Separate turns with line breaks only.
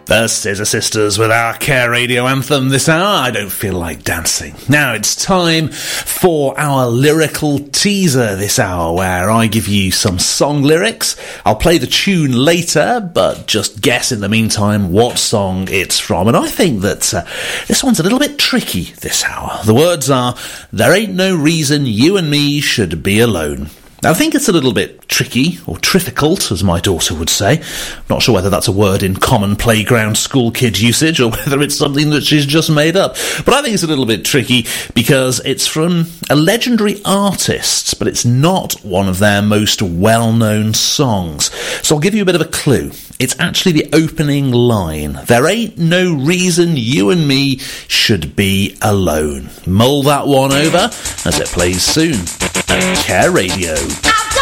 The Scissor Sisters with our Care Radio anthem this hour. I don't feel like dancing. Now it's time for our lyrical teaser this hour, where I give you some song lyrics. I'll play the tune later, but just guess in the meantime what song it's from. And I think that this one's a little bit tricky this hour. The words are, "There ain't no reason you and me should be alone." Now, I think it's a little bit tricky, or difficult, as my daughter would say. Not sure whether that's a word in common playground school kid usage, or whether it's something that she's just made up. But I think it's a little bit tricky, because it's from a legendary artist, but it's not one of their most well-known songs. So I'll give you a bit of a clue. It's actually the opening line. "There ain't no reason you and me should be alone." Mull that one over, as it plays soon at Care Radio.